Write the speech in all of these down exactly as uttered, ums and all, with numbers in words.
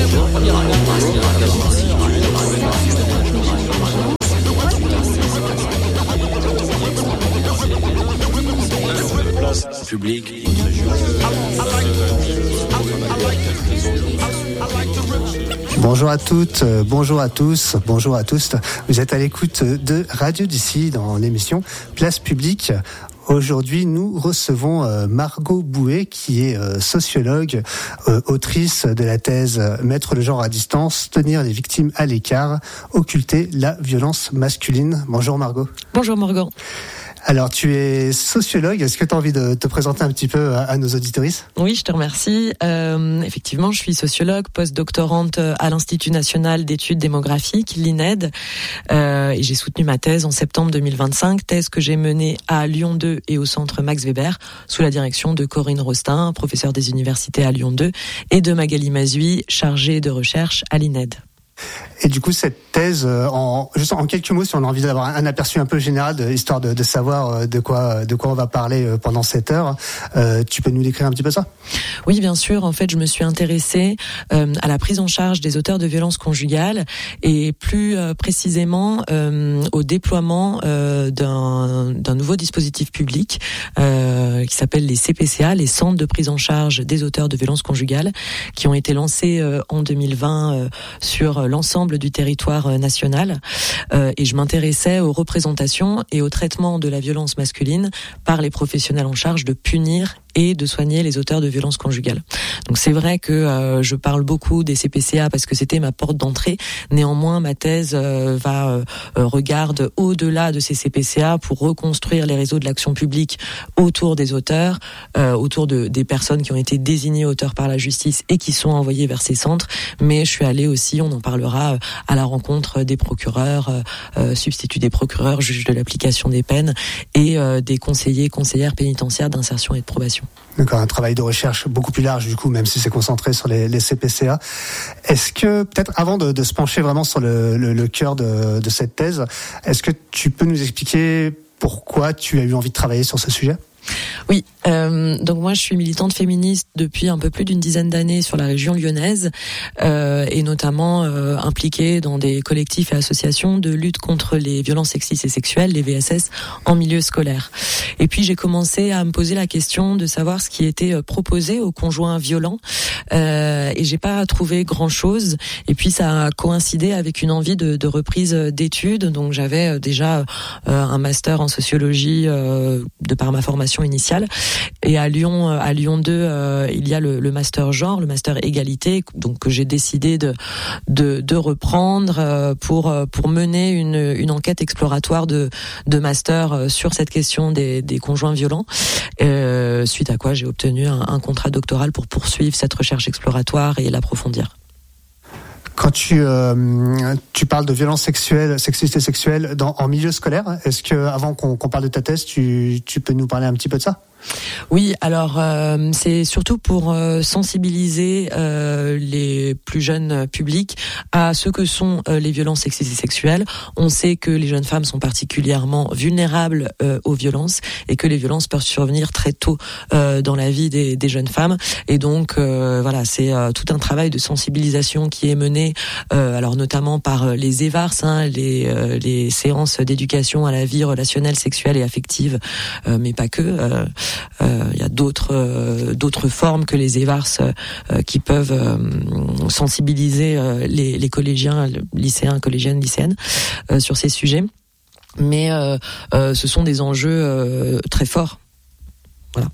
Public. Bonjour à toutes, euh, bonjour à tous, bonjour à tous. Vous êtes à l'écoute de Radio d'ici dans l'émission Place Publique. Aujourd'hui, nous recevons euh, Margot Bouet, qui est euh, sociologue, euh, autrice de la thèse « Mettre le genre à distance, tenir les victimes à l'écart, occulter la violence masculine ». Bonjour Margot. Bonjour Morgan. Alors, tu es sociologue. Est-ce que tu as envie de te présenter un petit peu à, à nos auditrices ? Oui, je te remercie. Euh, effectivement, je suis sociologue, post-doctorante à l'Institut national d'études démographiques, l'I N E D. Euh, et j'ai soutenu ma thèse en septembre deux mille vingt-cinq, thèse que j'ai menée à Lyon deux et au centre Max Weber, sous la direction de Corinne Rostin, professeure des universités à Lyon deux, et de Magali Mazui, chargée de recherche à l'I N E D. Et du coup, cette thèse, en, juste en quelques mots, si on a envie d'avoir un aperçu un peu général, de, histoire de, de savoir de quoi, de quoi on va parler pendant cette heure, euh, tu peux nous décrire un petit peu ça ? Oui, bien sûr. En fait, je me suis intéressée euh, à la prise en charge des auteurs de violences conjugales et plus euh, précisément euh, au déploiement euh, d'un, d'un nouveau dispositif public euh, qui s'appelle les C P C A, les centres de prise en charge des auteurs de violences conjugales, qui ont été lancés euh, en deux mille vingt euh, sur l'ensemble du territoire national, euh, et je m'intéressais aux représentations et au traitement de la violence masculine par les professionnels en charge de punir et de soigner les auteurs de violences conjugales. Donc c'est vrai que euh, je parle beaucoup des C P C A parce que c'était ma porte d'entrée. Néanmoins, ma thèse euh, va euh, regarde au-delà de ces C P C A pour reconstruire les réseaux de l'action publique autour des auteurs, euh, autour de des personnes qui ont été désignées auteurs par la justice et qui sont envoyées vers ces centres. Mais je suis allée aussi, on en parlera, à la rencontre des procureurs, euh, substituts des procureurs, juges de l'application des peines et euh, des conseillers, conseillères pénitentiaires d'insertion et de probation. D'accord, un travail de recherche beaucoup plus large du coup, même si c'est concentré sur les, les C P C A. Est-ce que, peut-être avant de, de se pencher vraiment sur le, le, le cœur de, de cette thèse, est-ce que tu peux nous expliquer pourquoi tu as eu envie de travailler sur ce sujet ? Oui, euh, donc moi je suis militante féministe depuis un peu plus d'une dizaine d'années sur la région lyonnaise euh, et notamment euh, impliquée dans des collectifs et associations de lutte contre les violences sexistes et sexuelles, les V S S, en milieu scolaire. Et puis j'ai commencé à me poser la question de savoir ce qui était proposé aux conjoints violents euh, et j'ai pas trouvé grand chose. Et puis ça a coïncidé avec une envie de, de reprise d'études. Donc j'avais déjà euh, un master en sociologie euh, de par ma formation initiale. Et à Lyon, à Lyon deux, euh, il y a le, le master genre, le master égalité, donc que j'ai décidé de de, de reprendre euh, pour pour mener une une enquête exploratoire de de master sur cette question des des conjoints violents. Euh, suite à quoi j'ai obtenu un, un contrat doctoral pour poursuivre cette recherche exploratoire et l'approfondir. Quand tu euh, tu parles de violences sexuelles, sexistes et sexuelles dans, en milieu scolaire, est-ce que avant qu'on, qu'on parle de ta thèse, tu tu peux nous parler un petit peu de ça ? Oui, alors euh, c'est surtout pour euh, sensibiliser euh, les plus jeunes publics à ce que sont euh, les violences sexistes et sexuelles. On sait que les jeunes femmes sont particulièrement vulnérables euh, aux violences et que les violences peuvent survenir très tôt euh, dans la vie des, des jeunes femmes. Et donc euh, voilà, c'est euh, tout un travail de sensibilisation qui est mené, euh, alors notamment par les EVARS, hein, les, euh, les séances d'éducation à la vie relationnelle, sexuelle et affective, euh, mais pas que. Euh, Il euh, y a d'autres euh, d'autres formes que les EVARS euh, qui peuvent euh, sensibiliser euh, les, les collégiens, lycéens, collégiennes, lycéennes euh, sur ces sujets. Mais euh, euh, ce sont des enjeux euh, très forts. Voilà.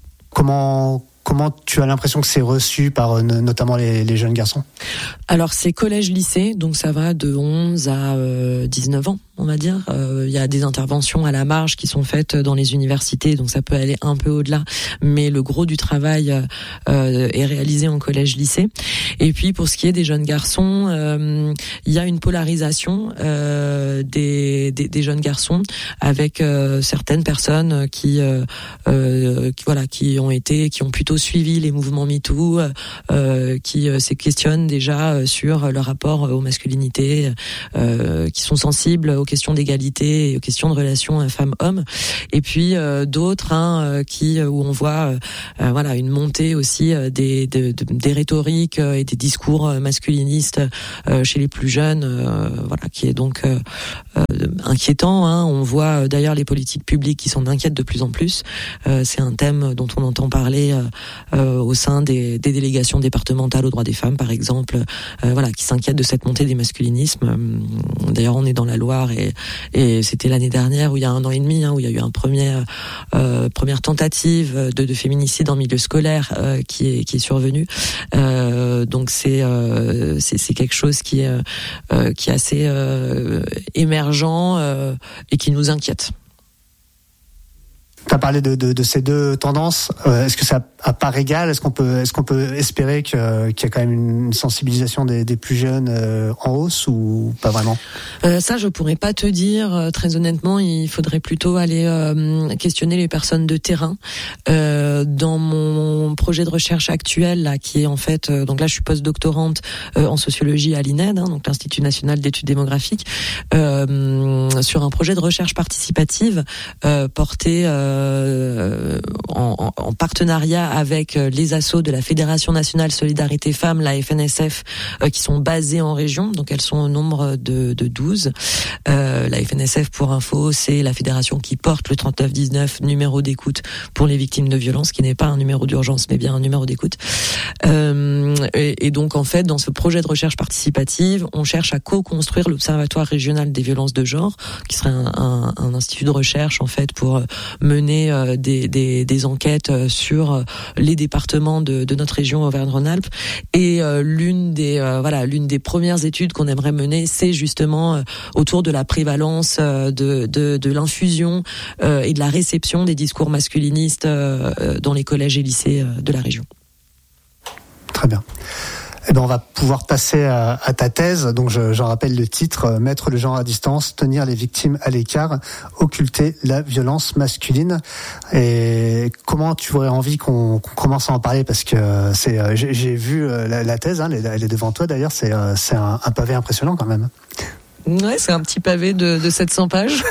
Comment Comment tu as l'impression que c'est reçu par notamment les, les jeunes garçons ? Alors c'est collège-lycée, donc ça va de onze à euh, dix-neuf ans, on va dire. Il euh, y a des interventions à la marge qui sont faites dans les universités, donc ça peut aller un peu au-delà. Mais le gros du travail euh, est réalisé en collège-lycée. Et puis pour ce qui est des jeunes garçons, il euh, y a une polarisation euh, des, des, des jeunes garçons avec euh, certaines personnes qui, euh, euh, qui voilà, qui ont été, qui ont plutôt suivi les mouvements MeToo, euh, qui euh, se questionnent déjà sur leur rapport aux masculinités, euh, qui sont sensibles aux questions d'égalité et aux questions de relations femmes-hommes. Et puis euh, d'autres hein, qui où on voit euh, voilà une montée aussi des de, de, des rhétoriques et des discours masculinistes euh, chez les plus jeunes, euh, voilà, qui est donc euh, euh, inquiétant. Hein. On voit d'ailleurs les politiques publiques qui s'en inquiètent de plus en plus. Euh, c'est un thème dont on entend parler euh, euh, au sein des, des délégations départementales aux droits des femmes, par exemple, euh, voilà, qui s'inquiètent de cette montée des masculinismes. D'ailleurs, on est dans la Loire et, et c'était l'année dernière, où il y a un an et demi, hein, où il y a eu un premier, euh, première tentative de, de féminicide en milieu scolaire euh, qui est qui est survenue. Euh, donc c'est euh, c'est, c'est quelque chose qui est euh, qui est assez euh, émergent euh, et qui nous inquiète. Tu as parlé de, de, de ces deux tendances. Euh, est-ce que ça à part égale, est-ce qu'on peut est-ce qu'on peut espérer que, qu'il y a quand même une sensibilisation des, des plus jeunes euh, en hausse ou pas vraiment? euh, Ça, je pourrais pas te dire euh, très honnêtement. Il faudrait plutôt aller euh, questionner les personnes de terrain. Euh, dans mon projet de recherche actuel, là, qui est en fait euh, donc là, je suis post-doctorante euh, en sociologie à l'I N E D, hein, donc l'Institut national d'études démographiques, euh, sur un projet de recherche participative euh, porté euh, en, en partenariat avec les assos de la Fédération nationale Solidarité Femmes, la F N S F, euh, qui sont basées en région, donc elles sont au nombre de, de douze. Euh, la F N S F, pour info, c'est la fédération qui porte le trente-neuf dix-neuf, numéro d'écoute pour les victimes de violences, qui n'est pas un numéro d'urgence, mais bien un numéro d'écoute. Euh, et, et donc, en fait, dans ce projet de recherche participative, on cherche à co-construire l'Observatoire régional des violences de genre, qui serait un, un, un institut de recherche, en fait, pour mener euh, des, des, des enquêtes sur euh, les départements de, de notre région Auvergne-Rhône-Alpes. Et euh, l'une des euh, voilà l'une des premières études qu'on aimerait mener, c'est justement euh, autour de la prévalence euh, de, de de l'infusion euh, et de la réception des discours masculinistes euh, dans les collèges et lycées euh, de la région. Très bien. Eh ben, on va pouvoir passer à, à ta thèse. Donc, je, j'en rappelle le titre: Mettre le genre à distance, tenir les victimes à l'écart, occulter la violence masculine. Et comment tu aurais envie qu'on, qu'on commence à en parler? Parce que c'est, j'ai, j'ai vu la, la thèse, hein, elle, elle est devant toi d'ailleurs. C'est, c'est un, un pavé impressionnant quand même. Ouais, c'est un petit pavé de, de sept cents pages.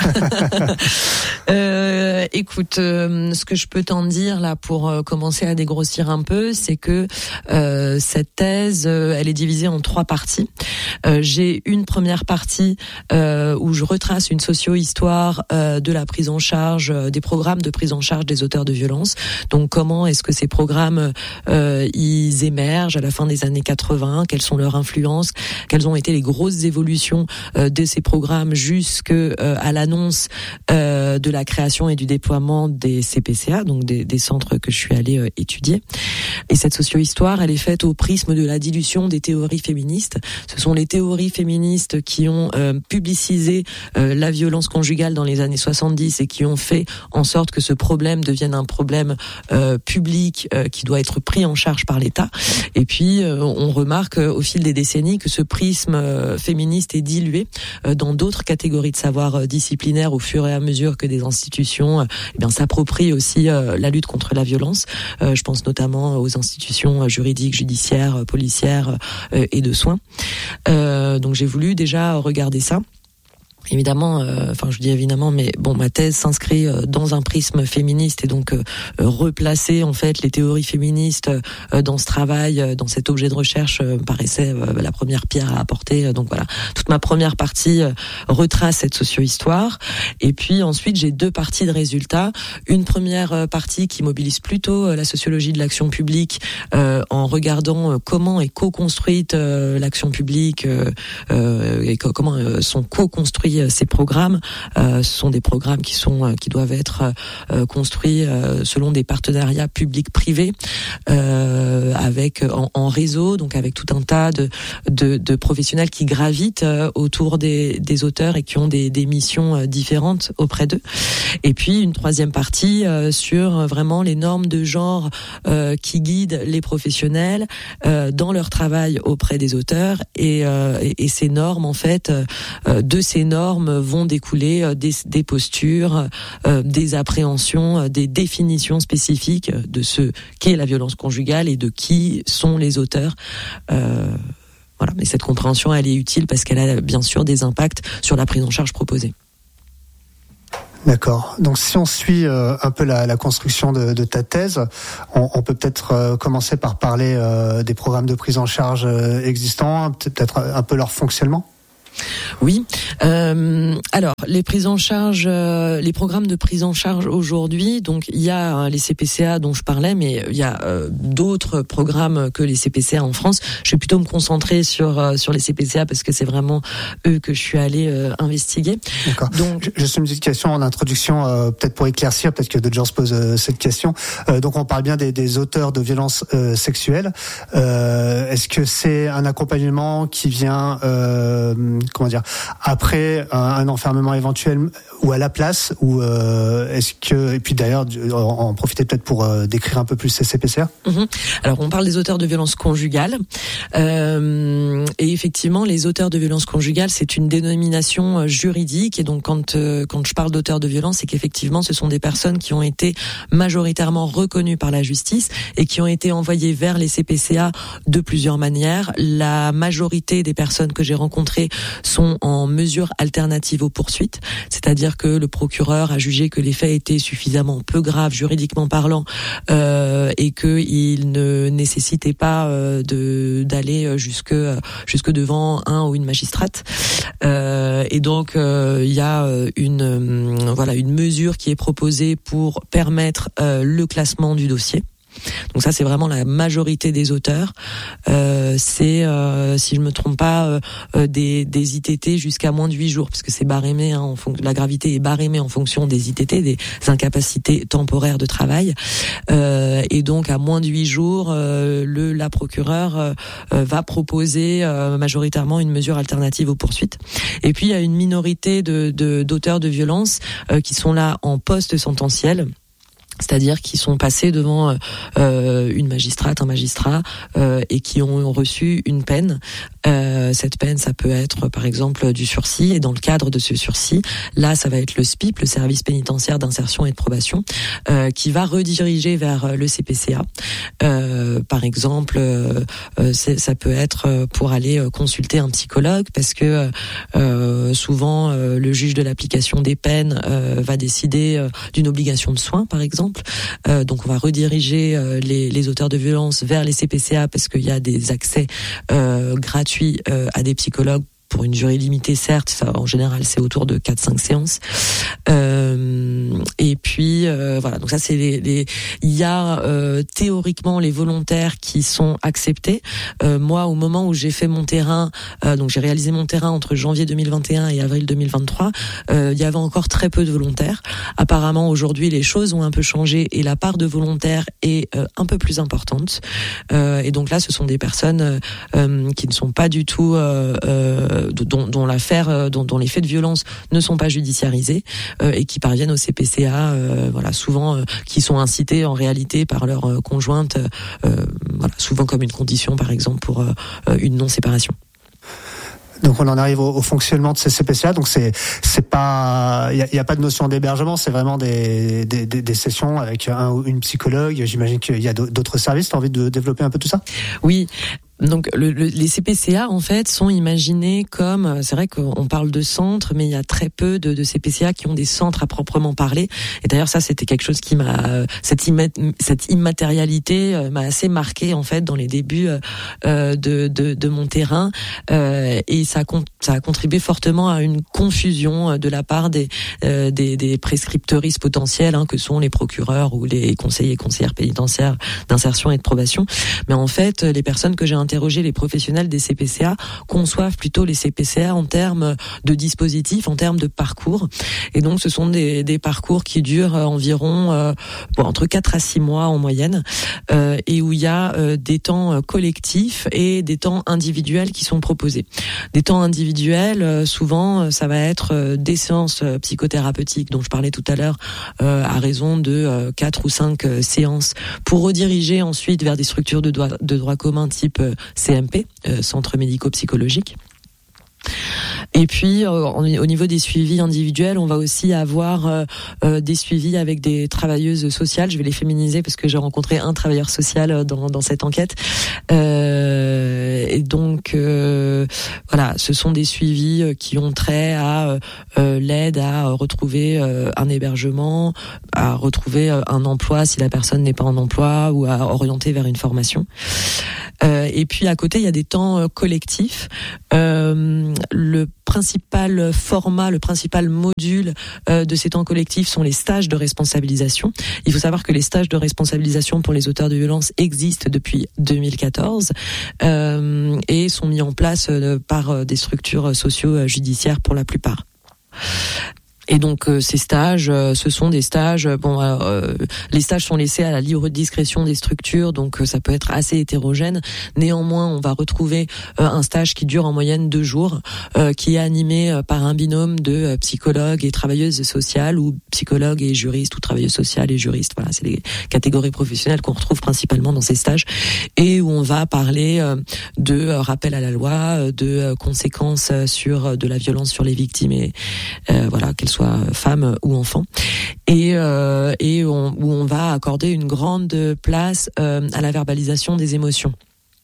euh, écoute, euh, ce que je peux t'en dire là pour euh, commencer à dégrossir un peu, c'est que euh, cette thèse, euh, elle est divisée en trois parties. Euh, j'ai une première partie euh, où je retrace une socio-histoire euh, de la prise en charge, euh, des programmes de prise en charge des auteurs de violences. Donc, comment est-ce que ces programmes euh, ils émergent à la fin des années quatre-vingts? Quelles sont leurs influences? Quelles ont été les grosses évolutions euh, de ces programmes jusque euh, à l'annonce euh, de la création et du déploiement des C P C A, donc des, des centres que je suis allée euh, étudier. Et cette socio-histoire, elle est faite au prisme de la dilution des théories féministes. Ce sont les théories féministes qui ont euh, publicisé euh, la violence conjugale dans les années soixante-dix et qui ont fait en sorte que ce problème devienne un problème euh, public euh, qui doit être pris en charge par l'État. Et puis, euh, on remarque euh, au fil des décennies que ce prisme euh, féministe est dilué dans d'autres catégories de savoir disciplinaires au fur et à mesure que des institutions eh bien, s'approprient aussi euh, la lutte contre la violence. Euh, je pense notamment aux institutions juridiques, judiciaires, policières euh, et de soins. Euh, donc j'ai voulu déjà regarder ça. Évidemment, euh, enfin je dis évidemment, mais bon, ma thèse s'inscrit euh, dans un prisme féministe et donc euh, replacer en fait les théories féministes euh, dans ce travail, euh, dans cet objet de recherche euh, me paraissait euh, la première pierre à apporter. Euh, donc voilà, toute ma première partie euh, retrace cette socio-histoire et puis ensuite j'ai deux parties de résultats. Une première euh, partie qui mobilise plutôt euh, la sociologie de l'action publique euh, en regardant euh, comment est co-construite euh, l'action publique euh, euh, et co- comment euh, sont co-construits ces programmes. Euh, ce sont des programmes qui sont qui doivent être euh, construits euh, selon des partenariats publics-privés euh, avec en, en réseau, donc avec tout un tas de de, de professionnels qui gravitent euh, autour des, des auteurs et qui ont des, des missions euh, différentes auprès d'eux. Et puis une troisième partie euh, sur vraiment les normes de genre euh, qui guident les professionnels euh, dans leur travail auprès des auteurs et, euh, et, et ces normes en fait euh, de ces normes vont découler des, des postures, euh, des appréhensions, des définitions spécifiques de ce qu'est la violence conjugale et de qui sont les auteurs. Euh, Voilà, mais cette compréhension, elle est utile parce qu'elle a bien sûr des impacts sur la prise en charge proposée. D'accord. Donc si on suit euh, un peu la, la construction de, de ta thèse, on, on peut peut-être euh, commencer par parler euh, des programmes de prise en charge euh, existants, peut-être un peu leur fonctionnement. Oui. Euh, alors, les prises en charge, euh, les programmes de prise en charge aujourd'hui, donc il y a euh, les C P C A dont je parlais, mais il y a euh, d'autres programmes que les C P C A en France. Je vais plutôt me concentrer sur euh, sur les C P C A parce que c'est vraiment eux que je suis allée euh, investiguer. D'accord. Donc, juste une petite question en introduction, euh, peut-être pour éclaircir, peut-être que d'autres gens se posent euh, cette question. Euh, donc, on parle bien des, des auteurs de violences euh, sexuelles. Euh, est-ce que c'est un accompagnement qui vient euh, comment dire, après un, un enfermement éventuel ou à la place, ou euh, est-ce que, et puis d'ailleurs, en, en profiter peut-être pour euh, décrire un peu plus ces C P C A. Mmh. Alors, on parle des auteurs de violences conjugales, euh, et effectivement, les auteurs de violences conjugales, c'est une dénomination juridique, et donc quand euh, quand je parle d'auteurs de violences, c'est qu'effectivement, ce sont des personnes qui ont été majoritairement reconnues par la justice et qui ont été envoyées vers les C P C A de plusieurs manières. La majorité des personnes que j'ai rencontrées sont en mesure alternative aux poursuites, c'est-à-dire que le procureur a jugé que les faits étaient suffisamment peu graves juridiquement parlant euh, et qu'ils ne nécessitaient pas euh, de d'aller jusque jusque devant un ou une magistrate. Euh, et donc il euh, y a une euh, voilà une mesure qui est proposée pour permettre euh, le classement du dossier. Donc ça, c'est vraiment la majorité des auteurs. Euh, c'est, euh, si je me trompe pas, euh, des, des I T T jusqu'à moins de huit jours, parce que c'est barrémé. Hein, en fon- la gravité est barrémée en fonction des I T T, des incapacités temporaires de travail. Euh, et donc, à moins de huit jours, euh, le la procureure euh, va proposer euh, majoritairement une mesure alternative aux poursuites. Et puis, il y a une minorité de, de d'auteurs de violences euh, qui sont là en poste sententiel. C'est-à-dire qui sont passés devant euh, une magistrate, un magistrat, euh, et qui ont reçu une peine. Euh, cette peine, ça peut être par exemple du sursis, et dans le cadre de ce sursis, là, ça va être le S P I P, le service pénitentiaire d'insertion et de probation, euh, qui va rediriger vers le C P C A. Euh, par exemple, euh, c'est, ça peut être pour aller consulter un psychologue, parce que euh, souvent euh, le juge de l'application des peines euh, va décider euh, d'une obligation de soins, par exemple. Euh, donc on va rediriger euh, les, les auteurs de violences vers les C P C A parce qu'il y a des accès euh, gratuits euh, à des psychologues pour une durée limitée, certes. Ça, en général, c'est autour de quatre cinq séances. Euh, et puis euh, voilà. Donc ça, c'est les. les il y a euh, théoriquement les volontaires qui sont acceptés. Euh, moi, au moment où j'ai fait mon terrain, euh, donc j'ai réalisé mon terrain entre janvier deux mille vingt et un et avril deux mille vingt-trois. Euh, il y avait encore très peu de volontaires. Apparemment, aujourd'hui, les choses ont un peu changé et la part de volontaires est euh, un peu plus importante. Euh, et donc là, ce sont des personnes euh, qui ne sont pas du tout euh, euh, Dont, dont l'affaire, dont, dont les faits de violence ne sont pas judiciarisés euh, et qui parviennent au C P C A, euh, voilà, souvent euh, qui sont incités en réalité par leur euh, conjointe, euh, voilà, souvent comme une condition, par exemple, pour euh, une non-séparation. Donc on en arrive au, au fonctionnement de ces C P C A. Donc c'est c'est pas, il y a, y a pas de notion d'hébergement, c'est vraiment des, des des des sessions avec un ou une psychologue. J'imagine qu'il y a d'autres services. T'as envie de développer un peu tout ça? Oui. Donc le, le, les C P C A en fait sont imaginés comme, c'est vrai qu'on parle de centres, mais il y a très peu de, de C P C A qui ont des centres à proprement parler. Et d'ailleurs ça c'était quelque chose qui m'a, cette, imma, cette immatérialité m'a assez marqué en fait dans les débuts euh, de, de, de mon terrain, euh, et ça, ça a contribué fortement à une confusion de la part des, euh, des, des prescripteuristes potentiels, hein, que sont les procureurs ou les conseillers et conseillères pénitentiaires d'insertion et de probation. Mais en fait les personnes que j'ai interroger les professionnels des C P C A conçoivent plutôt les C P C A en termes de dispositifs, en termes de parcours. Et donc, ce sont des, des parcours qui durent environ euh, bon, entre quatre à six mois en moyenne, euh, et où il y a euh, des temps collectifs et des temps individuels qui sont proposés. Des temps individuels, euh, souvent, ça va être euh, des séances psychothérapeutiques dont je parlais tout à l'heure, euh, à raison de euh, quatre ou cinq euh, séances, pour rediriger ensuite vers des structures de droit, de droit commun type euh, C M P, euh, centre médico-psychologique. Et puis euh, au niveau des suivis individuels, on va aussi avoir euh, euh, des suivis avec des travailleuses sociales. Je vais les féminiser parce que j'ai rencontré un travailleur social dans, dans cette enquête. Euh, donc euh, voilà, ce sont des suivis qui ont trait à euh, l'aide à retrouver euh, un hébergement, à retrouver euh, un emploi si la personne n'est pas en emploi, ou à orienter vers une formation. Euh, et puis à côté, il y a des temps euh, collectifs. Euh, le principal format, le principal module euh, de ces temps collectifs sont les stages de responsabilisation. Il faut savoir que les stages de responsabilisation pour les auteurs de violences existent depuis deux mille quatorze euh, et sont mis en place euh, par euh, des structures socio-judiciaires pour la plupart. Et donc euh, ces stages, euh, ce sont des stages. Bon, euh, les stages sont laissés à la libre discrétion des structures, donc euh, ça peut être assez hétérogène. Néanmoins, on va retrouver euh, un stage qui dure en moyenne deux jours, euh, qui est animé euh, par un binôme de euh, psychologues et travailleuses sociales, ou psychologues et juristes, ou travailleuses sociales et juristes. Voilà, c'est les catégories professionnelles qu'on retrouve principalement dans ces stages, et où on va parler euh, de euh, rappel à la loi, de euh, conséquences sur euh, de la violence sur les victimes, et euh, voilà, qu'elles soient femmes ou enfants, et euh, et on, où on va accorder une grande place euh, à la verbalisation des émotions.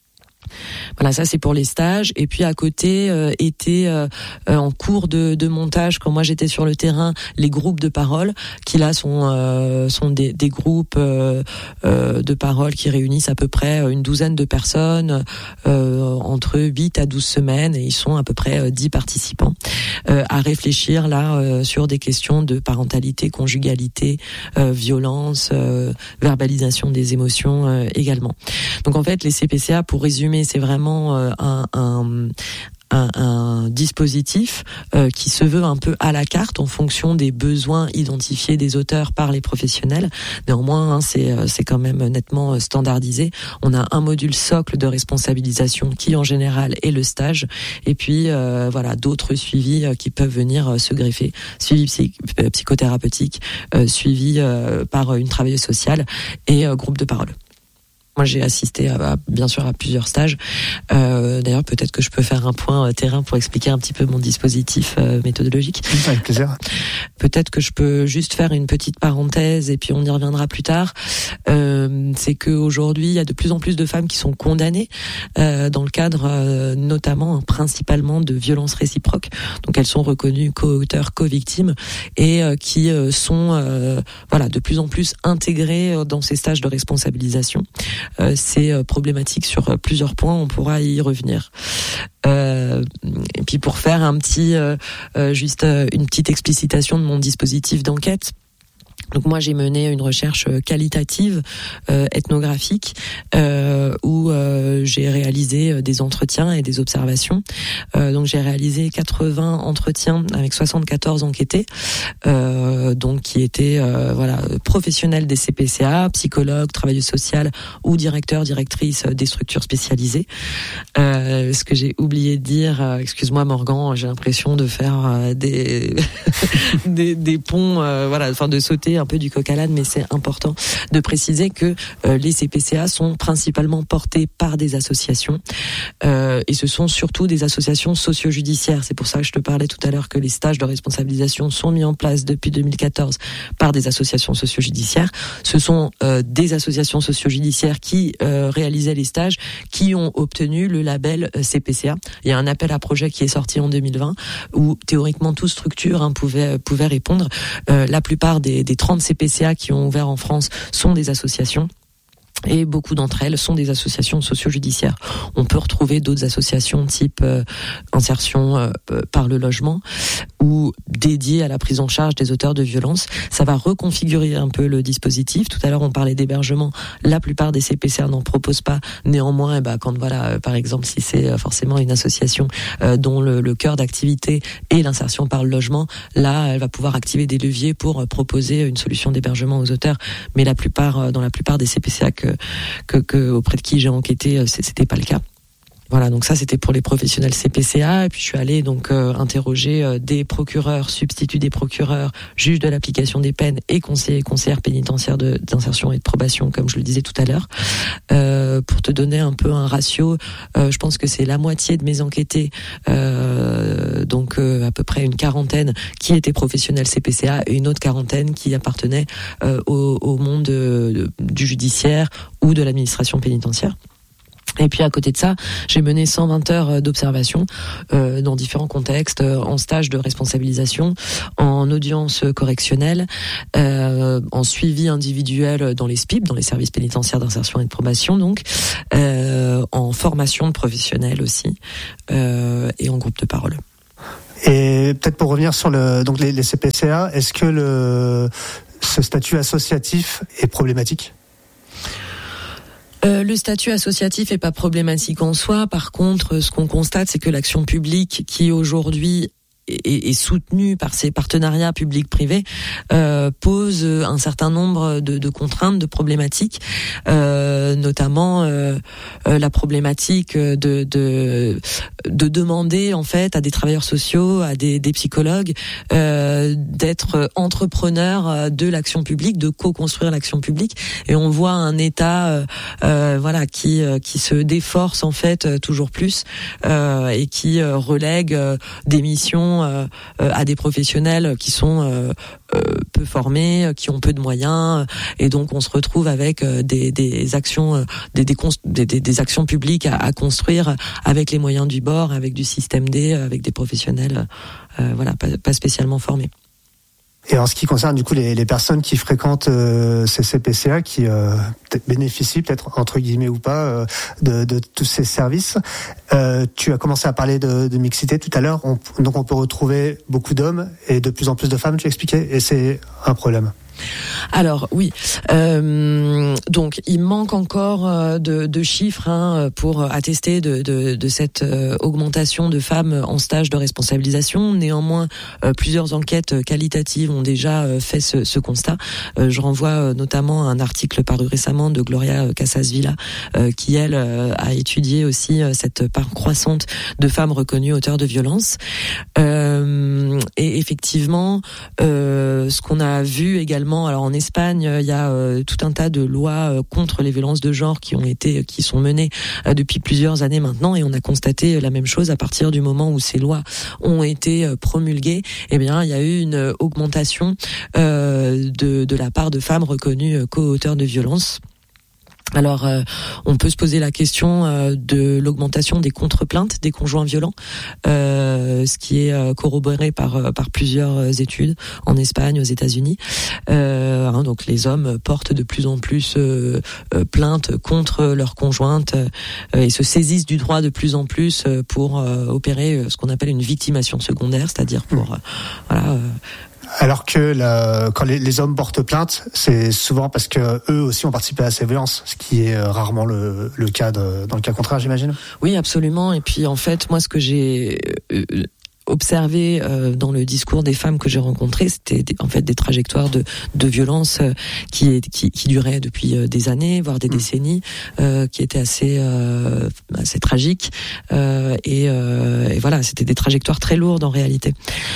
Voilà, ça c'est pour les stages. Et puis à côté euh, étaient euh, en cours de, de montage, quand moi j'étais sur le terrain, les groupes de parole, qui là sont euh, sont des, des groupes euh, euh, de parole qui réunissent à peu près une douzaine de personnes euh, entre huit à douze semaines, et ils sont à peu près dix participants euh, à réfléchir là euh, sur des questions de parentalité, conjugalité, euh, violence, euh, verbalisation des émotions euh, également. Donc en fait les C P C A, pour résumer, c'est vraiment euh, un, un, un, un dispositif euh, qui se veut un peu à la carte en fonction des besoins identifiés des auteurs par les professionnels. Néanmoins, hein, c'est, c'est quand même nettement standardisé. On a un module socle de responsabilisation qui, en général, est le stage, et puis euh, voilà, d'autres suivis euh, qui peuvent venir euh, se greffer. Suivi psy- euh, psychothérapeutique, euh, suivi euh, par une travailleuse sociale, et euh, groupe de parole. Moi, j'ai assisté, à, à, bien sûr, à plusieurs stages. Euh, d'ailleurs, peut-être que je peux faire un point euh, terrain pour expliquer un petit peu mon dispositif euh, méthodologique. Avec plaisir. Peut-être que je peux juste faire une petite parenthèse, et puis on y reviendra plus tard. Euh, c'est qu'aujourd'hui, il y a de plus en plus de femmes qui sont condamnées euh, dans le cadre, euh, notamment, principalement, de violences réciproques. Donc, elles sont reconnues co-auteurs, co-victimes, et euh, qui euh, sont, euh, voilà, de plus en plus intégrées dans ces stages de responsabilisation. Euh, c'est euh, problématique sur euh, plusieurs points, on pourra y revenir. Euh, et puis pour faire un petit, euh, euh, juste euh, une petite explicitation de mon dispositif d'enquête. Donc moi j'ai mené une recherche qualitative, euh, ethnographique, euh, où euh, j'ai réalisé des entretiens et des observations. Euh, donc j'ai réalisé quatre-vingts entretiens avec soixante-quatorze enquêtés, euh, donc qui étaient euh, voilà, professionnels des C P C A, psychologues, travailleuses sociales ou directeurs, directrices des structures spécialisées. Euh, ce que j'ai oublié de dire, euh, excuse-moi Morgan, j'ai l'impression de faire euh, des, des des ponts, euh, voilà, enfin de sauter un peu du coq à l'âne, mais c'est important de préciser que euh, les C P C A sont principalement portés par des associations, euh, et ce sont surtout des associations socio-judiciaires. C'est pour ça que je te parlais tout à l'heure que les stages de responsabilisation sont mis en place depuis deux mille quatorze par des associations socio-judiciaires. Ce sont euh, des associations socio-judiciaires qui euh, réalisaient les stages, qui ont obtenu le label euh, C P C A. Il y a un appel à projet qui est sorti en deux mille vingt, où théoriquement toute structure hein, pouvait, pouvait répondre. Euh, la plupart des, des trente C P C A qui ont ouvert en France sont des associations. Et beaucoup d'entre elles sont des associations socio-judiciaires. On peut retrouver d'autres associations type euh, insertion euh, par le logement, ou dédiées à la prise en charge des auteurs de violences. Ça va reconfigurer un peu le dispositif. Tout à l'heure, on parlait d'hébergement. La plupart des C P C A n'en proposent pas. Néanmoins, eh ben, quand voilà, euh, par exemple, si c'est forcément une association euh, dont le, le cœur d'activité est l'insertion par le logement, là, elle va pouvoir activer des leviers pour euh, proposer une solution d'hébergement aux auteurs. Mais la plupart, euh, dans la plupart des C P C A que Que, que auprès de qui j'ai enquêté, c'était pas le cas. Voilà, donc ça c'était pour les professionnels C P C A, et puis je suis allée donc euh, interroger euh, des procureurs, substituts des procureurs, juges de l'application des peines et conseillers et conseillères pénitentiaires de, d'insertion et de probation, comme je le disais tout à l'heure. Euh, pour te donner un peu un ratio, euh, je pense que c'est la moitié de mes enquêtés, euh, donc euh, à peu près une quarantaine qui étaient professionnels C P C A, et une autre quarantaine qui appartenaient euh, au, au monde euh, du judiciaire ou de l'administration pénitentiaire. Et puis à côté de ça, j'ai mené cent vingt heures d'observation euh, dans différents contextes, euh, en stage de responsabilisation, en audience correctionnelle, euh, en suivi individuel dans les S P I P, dans les services pénitentiaires d'insertion et de probation, donc euh, en formation de professionnels aussi, euh, et en groupe de parole. Et peut-être pour revenir sur le donc les, les C P C A, est-ce que le ce statut associatif est problématique ? Euh, le statut associatif est pas problématique en soi. Par contre, ce qu'on constate, c'est que l'action publique, qui aujourd'hui est, est soutenue par ces partenariats publics-privés, euh, pose un certain nombre de, de contraintes, de problématiques, euh, notamment euh, euh, la problématique de, de de demander en fait à des travailleurs sociaux, à des, des psychologues, euh, d'être entrepreneurs de l'action publique, de co-construire l'action publique. Et on voit un État, euh, euh, voilà, qui qui se déforce en fait toujours plus euh, et qui euh, relègue euh, des missions euh, à des professionnels qui sont euh, euh, peu formés, qui ont peu de moyens, et donc on se retrouve avec euh, des, des actions, des, des, des, des actions publiques à, à construire avec les moyens du bord, avec du système D, avec des professionnels, euh, voilà, pas, pas spécialement formés. Et en ce qui concerne du coup les, les personnes qui fréquentent euh, ces C P C A, qui euh, peut-être bénéficient, peut-être entre guillemets ou pas, euh, de, de tous ces services, euh, tu as commencé à parler de, de mixité tout à l'heure. On, donc on peut retrouver beaucoup d'hommes et de plus en plus de femmes, tu expliquais, et c'est un problème. Alors oui, euh, donc il manque encore de, de chiffres hein, pour attester de, de, de cette augmentation de femmes en stage de responsabilisation. Néanmoins, euh, plusieurs enquêtes qualitatives ont déjà fait ce, ce constat. Euh, je renvoie notamment à un article paru récemment de Gloria Casas-Villa euh, qui, elle, euh, a étudié aussi cette part croissante de femmes reconnues auteurs de violences. Euh, et effectivement, euh, ce qu'on a vu également, alors en Espagne, il y a euh, tout un tas de lois euh, contre les violences de genre qui ont été, qui sont menées euh, depuis plusieurs années maintenant, et on a constaté la même chose à partir du moment où ces lois ont été euh, promulguées. Eh bien, il y a eu une augmentation euh, de de la part de femmes reconnues euh, co-auteurs de violences. Alors, euh, on peut se poser la question euh, de l'augmentation des contre-plaintes des conjoints violents, euh, ce qui est euh, corroboré par par plusieurs études en Espagne, aux États-Unis. Euh, hein, donc, les hommes portent de plus en plus euh, euh, plainte contre leurs conjointes euh, et se saisissent du droit de plus en plus pour euh, opérer ce qu'on appelle une victimation secondaire, c'est-à-dire pour euh, voilà. Euh, Alors que la, quand les, les hommes portent plainte, c'est souvent parce que eux aussi ont participé à ces violences, ce qui est rarement le, le cas de, dans le cas contraire, j'imagine. Oui, absolument. Et puis en fait, moi, ce que j'ai euh, observé euh, dans le discours des femmes que j'ai rencontrées, c'était des, en fait des trajectoires de, de violence euh, qui, qui, qui duraient depuis euh, des années, voire des mmh. décennies, euh, qui étaient assez, euh, assez tragiques. Euh, et, euh, et voilà, c'était des trajectoires très lourdes en réalité.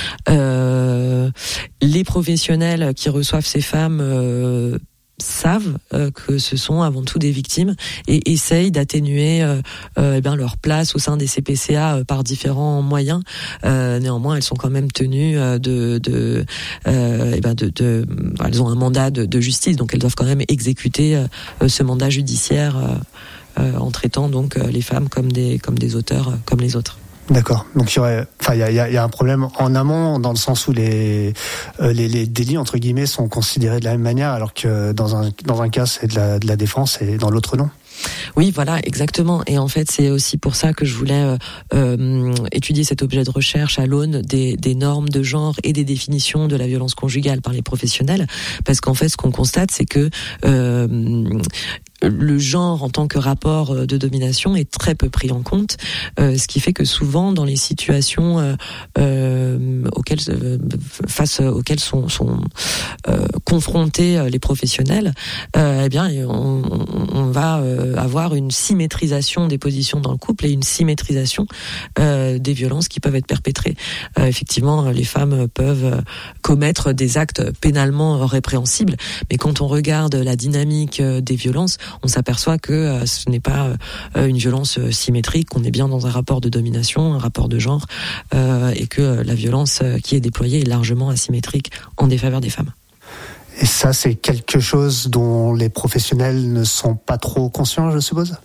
Euh, les professionnels qui reçoivent ces femmes euh, savent euh, que ce sont avant tout des victimes et essayent d'atténuer euh, euh, eh bien leur place au sein des C P C A euh, par différents moyens. Euh, néanmoins, elles sont quand même tenues euh, de, de, euh, eh ben de, de, elles ont un mandat de, de justice, donc elles doivent quand même exécuter euh, ce mandat judiciaire euh, euh, en traitant donc euh, les femmes comme des comme des auteurs euh, comme les autres. D'accord. Donc il y aurait, enfin il y a, il y a un problème en amont dans le sens où les, euh, les les délits entre guillemets sont considérés de la même manière, alors que dans un dans un cas c'est de la de la défense et dans l'autre non. Oui, voilà, exactement. Et en fait, c'est aussi pour ça que je voulais euh, euh, étudier cet objet de recherche à l'aune des, des normes de genre et des définitions de la violence conjugale par les professionnels, parce qu'en fait, ce qu'on constate, c'est que euh, le genre en tant que rapport de domination est très peu pris en compte, euh, ce qui fait que souvent dans les situations euh, euh, auxquelles euh, face auxquelles sont, sont euh, confrontés les professionnels, euh, eh bien on, on va euh, avoir une symétrisation des positions dans le couple et une symétrisation euh, des violences qui peuvent être perpétrées. Euh, effectivement, les femmes peuvent commettre des actes pénalement répréhensibles, mais quand on regarde la dynamique des violences, on s'aperçoit que euh, ce n'est pas euh, une violence euh, symétrique, qu'on est bien dans un rapport de domination, un rapport de genre, euh, et que euh, la violence euh, qui est déployée est largement asymétrique en défaveur des femmes. Et ça, c'est quelque chose dont les professionnels ne sont pas trop conscients, je suppose ?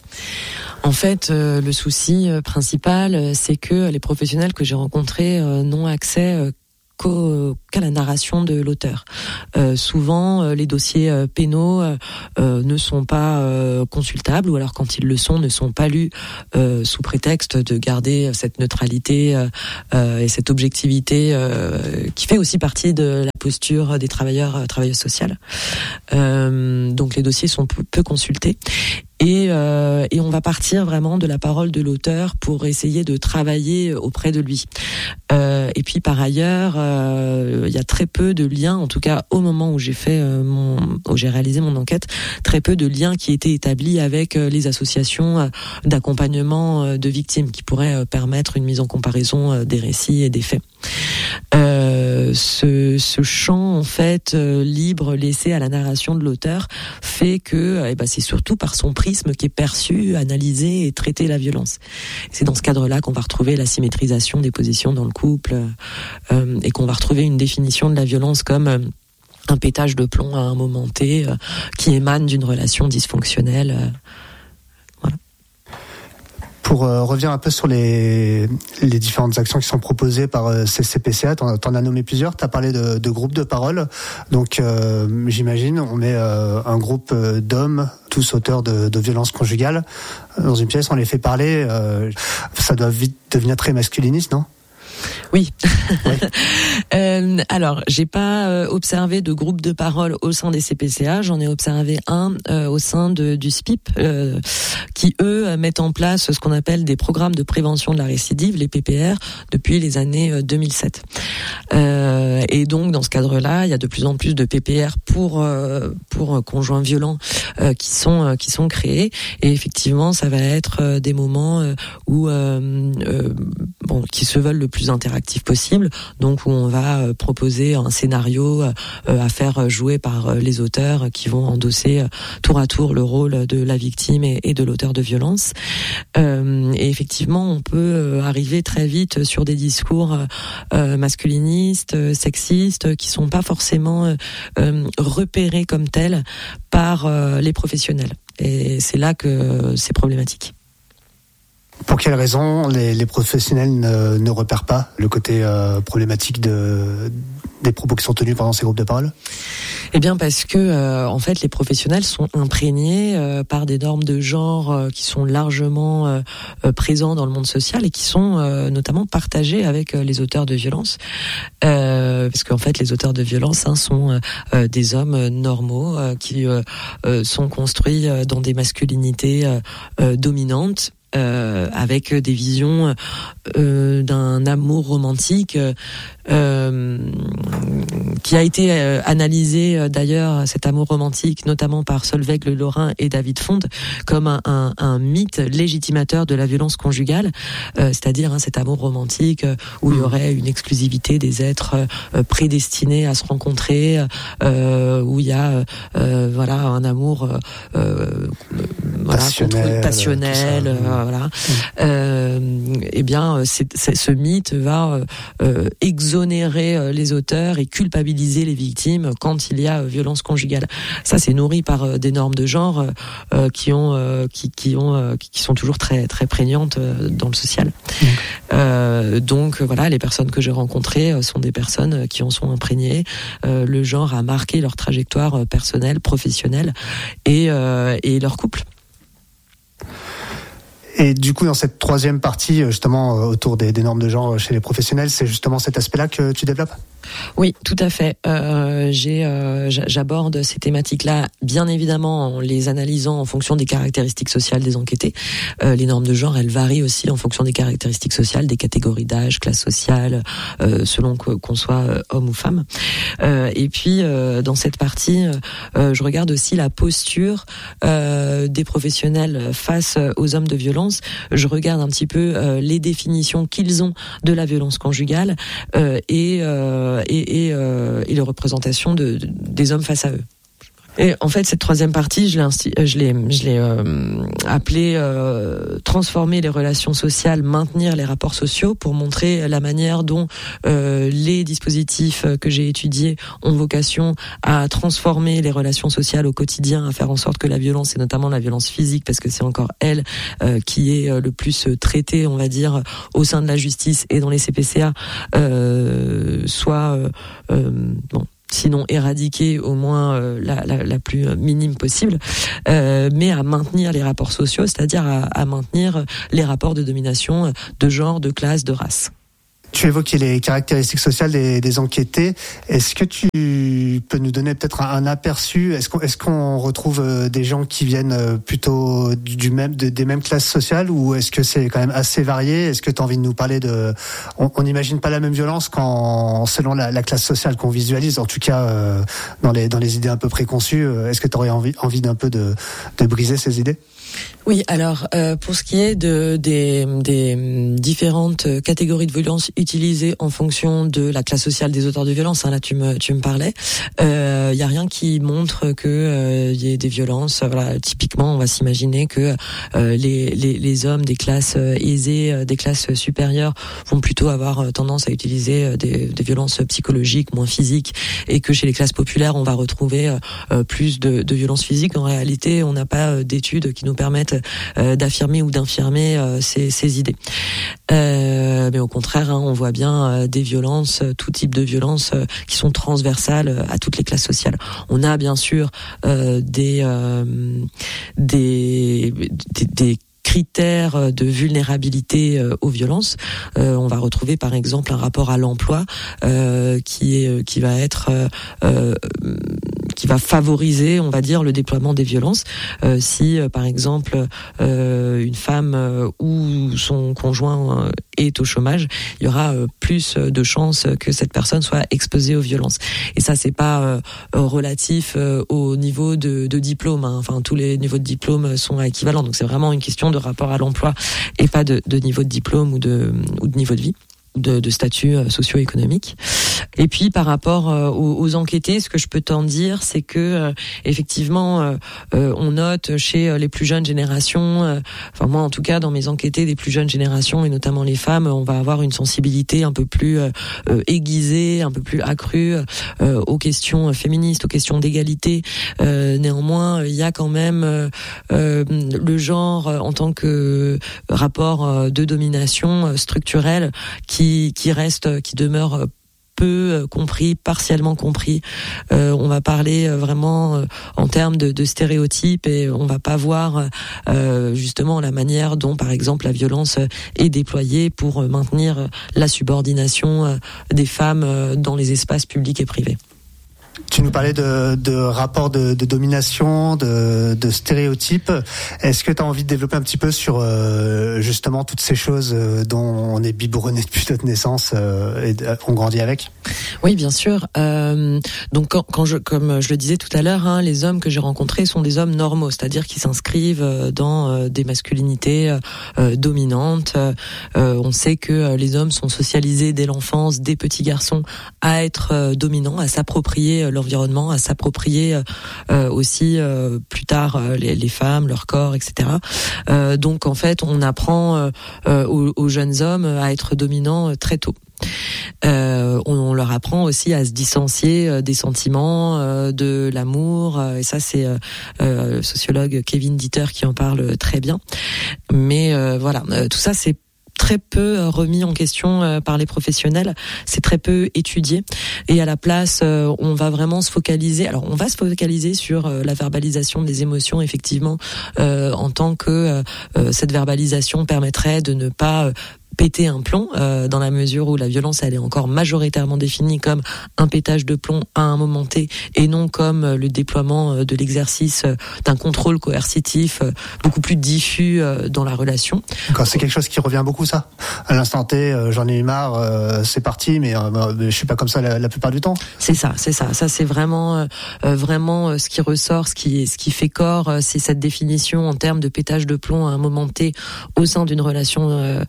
En fait, euh, le souci principal, c'est que les professionnels que j'ai rencontrés euh, n'ont accès euh, qu'à la narration de l'auteur. Euh, souvent, euh, les dossiers euh, pénaux euh, euh, ne sont pas euh, consultables, ou alors quand ils le sont, ne sont pas lus euh, sous prétexte de garder cette neutralité euh, euh, et cette objectivité euh, qui fait aussi partie de la posture des travailleurs, euh, travailleuses sociales. Euh, donc les dossiers sont peu, peu consultés. Et, euh, et on va partir vraiment de la parole de l'auteur pour essayer de travailler auprès de lui. Euh, et puis par ailleurs, euh, il y a très peu de liens, en tout cas au moment où j'ai fait euh, mon, où j'ai réalisé mon enquête, très peu de liens qui étaient établis avec euh, les associations euh, d'accompagnement euh, de victimes qui pourraient euh, permettre une mise en comparaison euh, des récits et des faits. Euh, ce, ce champ en fait euh, libre laissé à la narration de l'auteur fait que eh ben, c'est surtout par son prisme qui est perçu, analysé et traité la violence. C'est dans ce cadre-là qu'on va retrouver la symétrisation des positions dans le couple euh, et qu'on va retrouver une définition de la violence comme euh, un pétage de plomb à un moment T euh, qui émane d'une relation dysfonctionnelle. Euh, Pour euh, revenir un peu sur les, les différentes actions qui sont proposées par euh, ces C P C A, t'en, t'en as nommé plusieurs, t'as parlé de, de groupes de parole, donc euh, j'imagine on met euh, un groupe d'hommes, tous auteurs de, de violences conjugales, dans une pièce, on les fait parler, euh, ça doit vite devenir très masculiniste, non ? Oui. Ouais. euh, alors, j'ai pas euh, observé de groupe de parole au sein des C P C A. J'en ai observé un euh, au sein de, du S P I P, euh, qui eux mettent en place ce qu'on appelle des programmes de prévention de la récidive, les P P R, depuis les années euh, deux mille sept. Euh, et donc, dans ce cadre-là, il y a de plus en plus de P P R pour euh, pour conjoints violents euh, qui sont euh, qui sont créés. Et effectivement, ça va être euh, des moments euh, où euh, euh, bon, qui se veulent le plus interactif possible, donc où on va euh, proposer un scénario euh, à faire jouer par euh, les auteurs qui vont endosser euh, tour à tour le rôle de la victime et, et de l'auteur de violence. Euh, et effectivement, on peut euh, arriver très vite sur des discours euh, masculinistes, euh, sexistes, qui sont pas forcément euh, euh, repérés comme tels par euh, les professionnels. Et c'est là que c'est problématique. Pour quelles raisons les, les professionnels ne, ne repèrent pas le côté euh, problématique de, des propos qui sont tenus pendant ces groupes de parole ? Eh bien parce que euh, en fait les professionnels sont imprégnés euh, par des normes de genre euh, qui sont largement euh, euh, présents dans le monde social et qui sont euh, notamment partagés avec euh, les auteurs de violence, euh, parce qu'en fait les auteurs de violence hein, sont euh, des hommes normaux euh, qui euh, euh, sont construits euh, dans des masculinités euh, euh, dominantes. Euh, avec des visions euh, d'un amour romantique euh, qui a été euh, analysé euh, d'ailleurs, cet amour romantique, notamment par Solveig Le Lorrain et David Fond, comme un, un, un mythe légitimateur de la violence conjugale, euh, c'est-à-dire hein, cet amour romantique euh, où il y aurait une exclusivité des êtres euh, prédestinés à se rencontrer, euh, où il y a euh, voilà un amour euh, voilà, passionnel, contre, passionnel euh, voilà. Mmh. Euh, eh bien, c'est, c'est, ce mythe va euh, exonérer les auteurs et culpabiliser les victimes quand il y a violence conjugale. Ça, c'est nourri par des normes de genre euh, qui ont, euh, qui, qui ont, euh, qui sont toujours très, très prégnantes dans le social. Mmh. Euh, donc, voilà, les personnes que j'ai rencontrées sont des personnes qui en sont imprégnées. Euh, le genre a marqué leur trajectoire personnelle, professionnelle et, euh, et leur couple. Et du coup, dans cette troisième partie, justement, autour des, des normes de genre chez les professionnels, c'est justement cet aspect-là que tu développes ? Oui, tout à fait. Euh, j'ai, euh, j'aborde ces thématiques-là, bien évidemment, en les analysant en fonction des caractéristiques sociales des enquêtés. Euh, les normes de genre, elles varient aussi en fonction des caractéristiques sociales, des catégories d'âge, classe sociale, euh, selon que, qu'on soit homme ou femme. Euh, et puis, euh, dans cette partie, euh, je regarde aussi la posture euh, des professionnels face aux hommes de violence. Je regarde un petit peu euh, les définitions qu'ils ont de la violence conjugale euh, et, euh, et, et, euh, et les représentations de, de, des hommes face à eux. Et en fait, cette troisième partie, je l'ai, insti- je l'ai, je l'ai euh, appelée euh, transformer les relations sociales, maintenir les rapports sociaux, pour montrer la manière dont euh, les dispositifs que j'ai étudiés ont vocation à transformer les relations sociales au quotidien, à faire en sorte que la violence, et notamment la violence physique, parce que c'est encore elle euh, qui est le plus traitée, on va dire, au sein de la justice et dans les C P C A, euh, soit euh, euh, bon. sinon éradiquer au moins euh, la, la, la plus minime possible, euh, mais à maintenir les rapports sociaux, c'est-à-dire à, à maintenir les rapports de domination de genre, de classe, de race. Tu évoquais les caractéristiques sociales des, des enquêtés. Est-ce que tu peux nous donner peut-être un, un aperçu ? Est-ce qu'on, est-ce qu'on retrouve des gens qui viennent plutôt du même, de, des mêmes classes sociales, ou est-ce que c'est quand même assez varié ? Est-ce que tu as envie de nous parler de... On n'imagine pas la même violence quand, selon la, la classe sociale qu'on visualise, en tout cas euh, dans, les, dans les idées un peu préconçues. Est-ce que tu aurais envie, envie d'un peu de, de briser ces idées ? Oui, alors euh, pour ce qui est de des, des différentes catégories de violence utilisées en fonction de la classe sociale des auteurs de violence, hein, là tu me tu me parlais, il euh, y a rien qui montre que euh, y ait des violences. Voilà, typiquement, on va s'imaginer que euh, les, les les hommes des classes aisées, euh, des classes supérieures, vont plutôt avoir tendance à utiliser des, des violences psychologiques, moins physiques, et que chez les classes populaires, on va retrouver euh, plus de, de violences physiques. En réalité, on n'a pas d'études qui nous permettent euh, d'affirmer ou d'infirmer euh, ces, ces idées. Euh, mais au contraire, hein, on voit bien euh, des violences, euh, tout type de violences euh, qui sont transversales euh, à toutes les classes sociales. On a bien sûr euh, des, euh, des des des critères de vulnérabilité euh, aux violences. Euh, on va retrouver par exemple un rapport à l'emploi euh, qui est qui va être euh, euh, qui va favoriser, on va dire, le déploiement des violences. Euh, si, euh, par exemple, euh, une femme euh, ou son conjoint euh, est au chômage, il y aura euh, plus de chances que cette personne soit exposée aux violences. Et ça, c'est pas euh, relatif euh, au niveau de, de diplôme, hein. Enfin, tous les niveaux de diplôme sont équivalents. Donc, c'est vraiment une question de rapport à l'emploi et pas de, de niveau de diplôme ou de, ou de niveau de vie. De, de statut euh, socio-économique. Et puis par rapport euh, aux, aux enquêtés, ce que je peux t'en dire, c'est que euh, effectivement, euh, euh, on note chez euh, les plus jeunes générations, euh, enfin moi en tout cas dans mes enquêtés des plus jeunes générations et notamment les femmes, on va avoir une sensibilité un peu plus euh, euh, aiguisée, un peu plus accrue euh, aux questions féministes, aux questions d'égalité. Euh, néanmoins, il y a quand même euh, euh, le genre en tant que rapport de domination structurelle qui qui reste, qui demeure peu compris, partiellement compris. Euh, on va parler vraiment euh, en termes de, de stéréotypes et on va pas voir euh, justement la manière dont, par exemple, la violence est déployée pour maintenir la subordination euh, des femmes euh, dans les espaces publics et privés. Tu nous parlais de, de rapports de, de domination, de, de stéréotypes. Est-ce que tu as envie de développer un petit peu sur euh, justement toutes ces choses dont on est biberonné depuis notre naissance euh, et on grandit avec ? Oui, bien sûr. Euh, donc, quand, quand je, comme je le disais tout à l'heure, hein, les hommes que j'ai rencontrés sont des hommes normaux, c'est-à-dire qui s'inscrivent dans euh, des masculinités euh, dominantes. Euh, on sait que les hommes sont socialisés dès l'enfance, des petits garçons, à être euh, dominants, à s'approprier l'environnement, à s'approprier euh, aussi euh, plus tard euh, les, les femmes, leur corps, et cetera. Euh, donc en fait, on apprend euh, euh, aux, aux jeunes hommes à être dominants euh, très tôt. Euh, on, on leur apprend aussi à se distancier euh, des sentiments, euh, de l'amour, euh, et ça c'est euh, euh, le sociologue Kevin Dieter qui en parle très bien. Mais euh, voilà, euh, tout ça c'est très peu remis en question euh, par les professionnels, c'est très peu étudié et à la place euh, on va vraiment se focaliser, alors on va se focaliser sur euh, la verbalisation des émotions effectivement euh, en tant que euh, cette verbalisation permettrait de ne pas euh, péter un plomb euh, dans la mesure où la violence elle est encore majoritairement définie comme un pétage de plomb à un moment T et non comme euh, le déploiement euh, de l'exercice euh, d'un contrôle coercitif euh, beaucoup plus diffus euh, dans la relation. Quand c'est quelque chose qui revient beaucoup ça. À l'instant T, euh, j'en ai eu marre, euh, c'est parti, mais euh, je suis pas comme ça la, la plupart du temps. C'est ça, c'est ça. Ça c'est vraiment euh, vraiment euh, ce qui ressort, ce qui ce qui fait corps, euh, c'est cette définition en termes de pétage de plomb à un moment T au sein d'une relation euh, euh,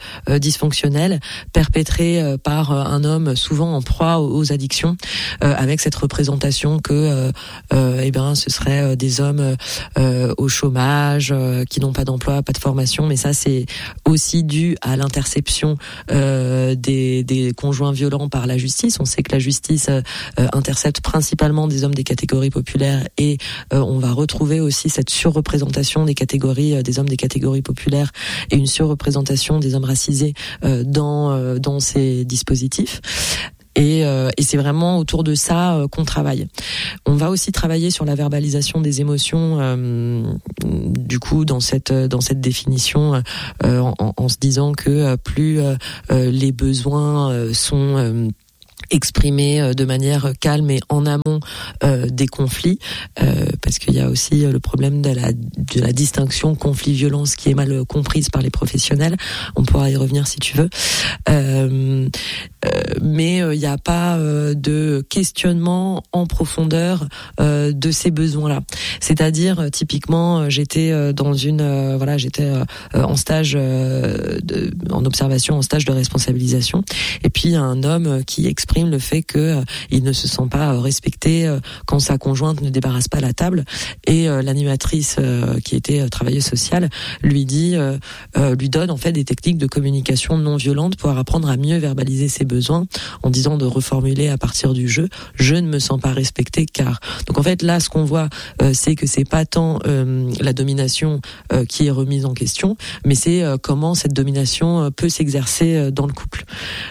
dysfonctionnelle perpétrée euh, par un homme souvent en proie aux, aux addictions, euh, avec cette représentation que euh, euh, eh ben ce serait des hommes euh, au chômage, euh, qui n'ont pas d'emploi, pas de formation, mais ça c'est aussi dû à l'interception euh, des, des conjoints violents par la justice. On sait que la justice euh, intercepte principalement des hommes des catégories populaires et euh, on va retrouver aussi cette surreprésentation des catégories euh, des hommes des catégories populaires et une surreprésentation des hommes racisés euh, dans euh, dans ces dispositifs. Et, euh, et c'est vraiment autour de ça euh, qu'on travaille. On va aussi travailler sur la verbalisation des émotions, euh, du coup, dans cette dans cette définition, euh, en, en se disant que plus euh, les besoins euh, sont euh, exprimés de manière calme et en amont euh, des conflits, euh, parce qu'il y a aussi le problème de la de la distinction conflit-violence qui est mal comprise par les professionnels. On pourra y revenir si tu veux. Euh, euh, mais il euh, n'y a pas euh, de questionnement en profondeur euh, de ces besoins-là. C'est-à-dire, euh, typiquement, euh, j'étais euh, dans une euh, voilà, j'étais euh, en stage euh, de, en observation, en stage de responsabilisation, et puis il y a un homme qui exprime le fait que euh, il ne se sent pas euh, respecté euh, quand sa conjointe ne débarrasse pas la table, et euh, l'animatrice euh, qui était euh, travailleuse sociale lui dit euh, euh, lui donne en fait des techniques de communication non violente pour apprendre à mieux verbaliser ses besoins, en disant de reformuler à partir du jeu je ne me sens pas respecté car. Donc en fait là ce qu'on voit euh, c'est que c'est pas tant euh, la domination euh, qui est remise en question, mais c'est euh, comment cette domination euh, peut s'exercer euh, dans le couple.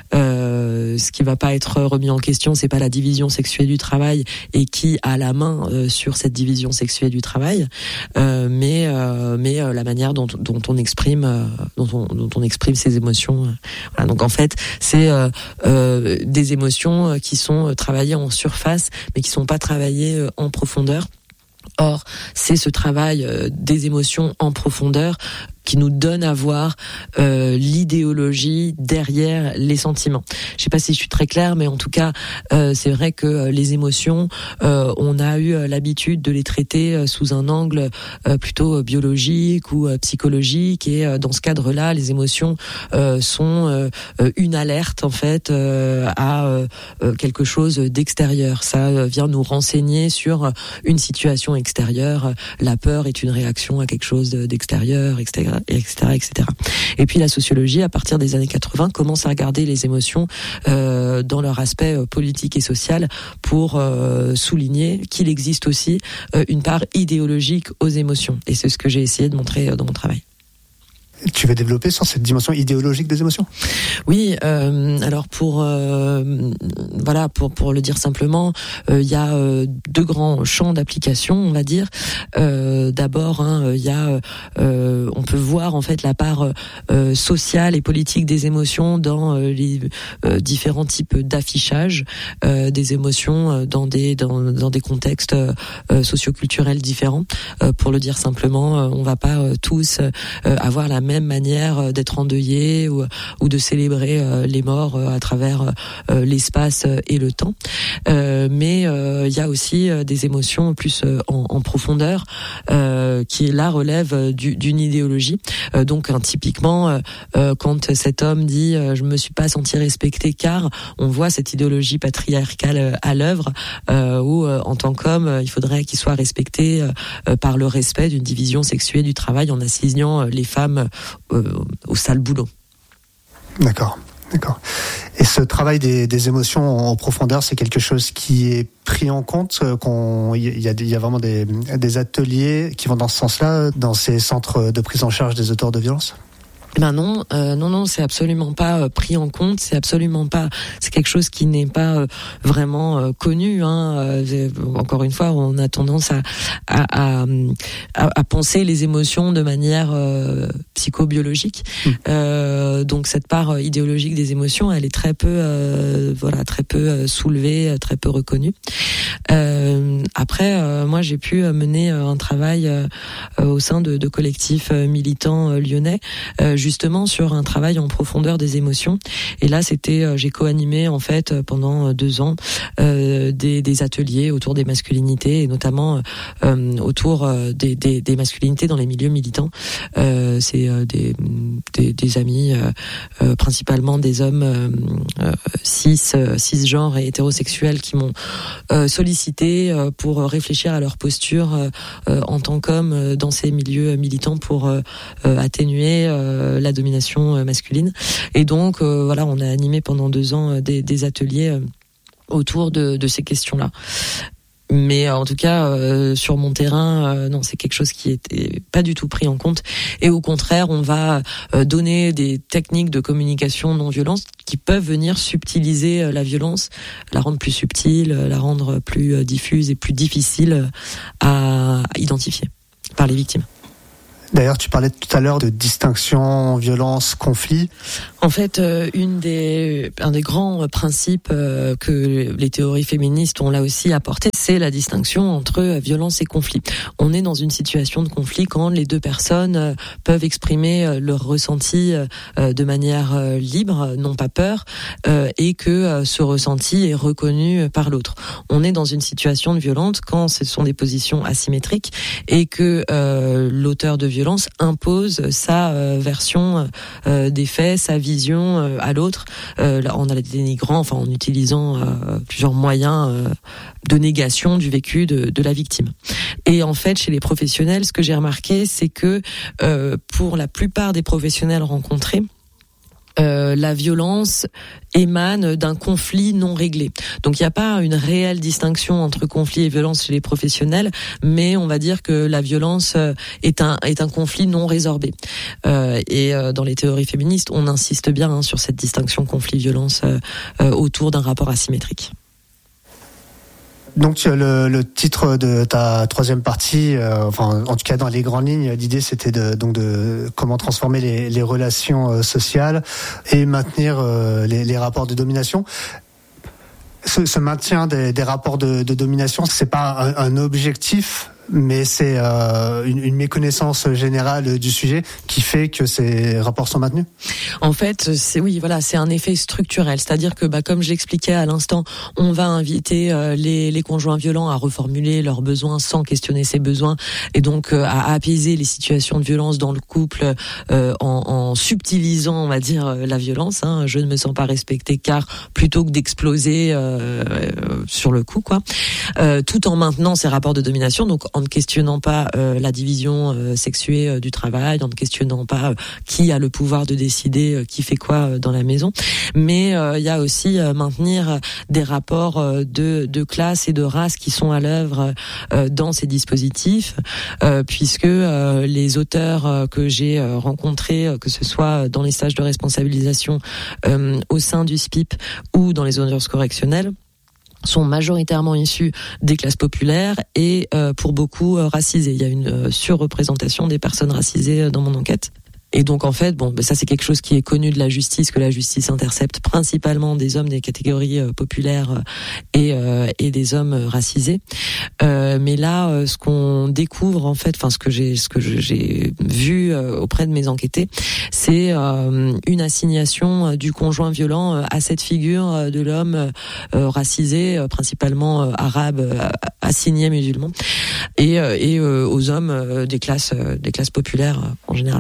Euh, ce qui va pas être remis en question, c'est pas la division sexuée du travail et qui a la main euh, sur cette division sexuée du travail, euh, mais euh, mais euh, la manière dont dont on exprime euh, dont on dont on exprime ses émotions. Euh, voilà. Donc en fait, c'est euh, euh, des émotions qui sont travaillées en surface, mais qui sont pas travaillées euh, en profondeur. Or, c'est ce travail euh, des émotions en profondeur qui nous donne à voir euh, l'idéologie derrière les sentiments. Je sais pas si je suis très claire, mais en tout cas, euh, c'est vrai que euh, les émotions, euh, on a eu euh, l'habitude de les traiter euh, sous un angle euh, plutôt biologique ou euh, psychologique, et euh, dans ce cadre-là, les émotions euh, sont euh, une alerte en fait euh, à euh, quelque chose d'extérieur. Ça euh, vient nous renseigner sur une situation extérieure. La peur est une réaction à quelque chose d'extérieur, et cetera. Etc, et cetera. Et puis la sociologie, à partir des années quatre-vingts, commence à regarder les émotions euh, dans leur aspect euh, politique et social pour euh, souligner qu'il existe aussi euh, une part idéologique aux émotions. Et c'est ce que j'ai essayé de montrer euh, dans mon travail. Tu veux développer sur cette dimension idéologique des émotions ? Oui, euh, alors pour euh, voilà pour pour le dire simplement, il euh, y a euh, deux grands champs d'application, on va dire. Euh, d'abord, il hein, y a euh, on peut voir en fait la part euh, sociale et politique des émotions dans euh, les euh, différents types d'affichage euh, des émotions dans des dans dans des contextes euh, socioculturels différents. Euh, pour le dire simplement, on va pas euh, tous euh, avoir la même manière d'être endeuillé ou, ou de célébrer euh, les morts euh, à travers euh, l'espace et le temps. Euh, mais il euh, y a aussi euh, des émotions plus euh, en, en profondeur euh, qui là relèvent du, d'une idéologie. Euh, donc hein, typiquement, euh, quand cet homme dit euh, je me suis pas senti respecté car, on voit cette idéologie patriarcale à l'œuvre euh, où euh, en tant qu'homme il faudrait qu'il soit respecté euh, par le respect d'une division sexuée du travail en assignant les femmes Euh, au sale boulot. D'accord, d'accord. Et ce travail des, des émotions en profondeur, c'est quelque chose qui est pris en compte. Qu'on, il y a, il y a vraiment des, des ateliers qui vont dans ce sens-là, dans ces centres de prise en charge des auteurs de violences ? Ben non, euh, non, non, c'est absolument pas euh, pris en compte. C'est absolument pas. C'est quelque chose qui n'est pas euh, vraiment euh, connu. Hein. Euh, encore une fois, on a tendance à à, à, à penser les émotions de manière euh, psychobiologique. Mmh. Euh, donc cette part idéologique des émotions, elle est très peu, euh, voilà, très peu euh, soulevée, très peu reconnue. Euh, après, euh, moi, j'ai pu mener un travail euh, au sein de, de collectifs militants lyonnais. Euh, justement sur un travail en profondeur des émotions. Et là, c'était, euh, j'ai co-animé en fait pendant deux ans euh, des, des ateliers autour des masculinités et notamment euh, autour euh, des, des, des masculinités dans les milieux militants. Euh, c'est euh, des, des, des amis, euh, euh, principalement des hommes euh, euh, cis, euh, cisgenres et hétérosexuels qui m'ont euh, sollicité euh, pour réfléchir à leur posture euh, euh, en tant qu'hommes euh, dans ces milieux militants pour euh, euh, atténuer euh, la domination euh, masculine. Et donc, euh, voilà, on a animé pendant deux ans euh, des, des ateliers euh, autour de, de ces questions-là. Mais en tout cas, euh, sur mon terrain, euh, non, c'est quelque chose qui était pas du tout pris en compte. Et au contraire, on va euh, donner des techniques de communication non violente qui peuvent venir subtiliser euh, la violence, la rendre plus subtile, la rendre plus euh, diffuse et plus difficile à, à identifier par les victimes. D'ailleurs, tu parlais tout à l'heure de distinction, violence, conflit. En fait, euh, une des, un des grands principes euh, que les théories féministes ont là aussi apporté, c'est la distinction entre violence et conflit. On est dans une situation de conflit quand les deux personnes euh, peuvent exprimer euh, leur ressenti euh, de manière euh, libre, non pas peur, euh, et que euh, ce ressenti est reconnu par l'autre. On est dans une situation de violence quand ce sont des positions asymétriques et que euh, l'auteur de violence impose sa euh, version euh, des faits, sa vision euh, à l'autre, euh, là, en la dénigrant, enfin en utilisant euh, plusieurs moyens euh, de négation du vécu de, de la victime. Et en fait, chez les professionnels, ce que j'ai remarqué, c'est que euh, pour la plupart des professionnels rencontrés, Euh, la violence émane d'un conflit non réglé. Donc il n'y a pas une réelle distinction entre conflit et violence chez les professionnels, mais on va dire que la violence est un est un conflit non résorbé. Euh, et euh, dans les théories féministes, on insiste bien hein, sur cette distinction conflit-violence euh, euh, autour d'un rapport asymétrique. Donc le, le titre de ta troisième partie, euh, enfin en tout cas dans les grandes lignes, l'idée c'était de donc de comment transformer les, les relations euh, sociales et maintenir euh, les, les rapports de domination. Ce, ce maintien des, des rapports de, de domination, c'est pas un, un objectif, mais c'est euh, une, une méconnaissance générale du sujet qui fait que ces rapports sont maintenus. En fait, c'est oui, voilà, c'est un effet structurel, c'est-à-dire que, bah, comme je l'expliquais à l'instant, on va inviter euh, les, les conjoints violents à reformuler leurs besoins sans questionner ses besoins, et donc euh, à apaiser les situations de violence dans le couple euh, en, en subtilisant, on va dire, la violence. Hein, je ne me sens pas respectée car plutôt que d'exploser euh, euh, sur le coup, quoi, euh, tout en maintenant ces rapports de domination. Donc en ne questionnant pas euh, la division euh, sexuée euh, du travail, en ne questionnant pas euh, qui a le pouvoir de décider euh, qui fait quoi euh, dans la maison. Mais il euh, y a aussi euh, maintenir des rapports euh, de, de classe et de race qui sont à l'œuvre euh, dans ces dispositifs, euh, puisque euh, les auteurs euh, que j'ai euh, rencontrés, euh, que ce soit dans les stages de responsabilisation euh, au sein du S P I P ou dans les audiences correctionnelles, sont majoritairement issus des classes populaires et euh, pour beaucoup euh, racisés. Il y a une euh, surreprésentation des personnes racisées euh, dans mon enquête. Et donc en fait, bon, ben ça c'est quelque chose qui est connu de la justice, que la justice intercepte principalement des hommes des catégories euh, populaires euh, et euh, et des hommes euh, racisés. Euh, mais là, euh, ce qu'on découvre en fait, enfin ce que j'ai ce que j'ai vu euh, auprès de mes enquêtés, c'est euh, une assignation du conjoint violent euh, à cette figure euh, de l'homme euh, racisé, euh, principalement euh, arabe, euh, assigné musulman, et euh, et euh, aux hommes euh, des classes euh, des classes populaires euh, en général.